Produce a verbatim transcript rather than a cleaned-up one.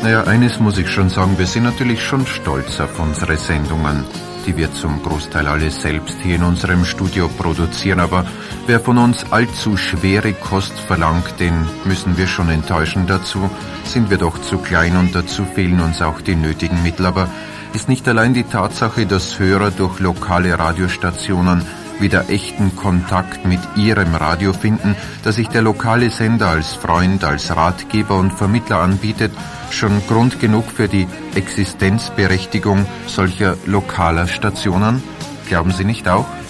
Naja, eines muss ich schon sagen, wir sind natürlich schon stolz auf unsere Sendungen, die wir zum Großteil alle selbst hier in unserem Studio produzieren, aber wer von uns allzu schwere Kost verlangt, den müssen wir schon enttäuschen. Dazu sind wir doch zu klein und dazu fehlen uns auch die nötigen Mittel. Aber ist nicht allein die Tatsache, dass Hörer durch lokale Radiostationen wieder echten Kontakt mit ihrem Radio finden, dass sich der lokale Sender als Freund, als Ratgeber und Vermittler anbietet, schon Grund genug für die Existenzberechtigung solcher lokaler Stationen? Glauben Sie nicht auch?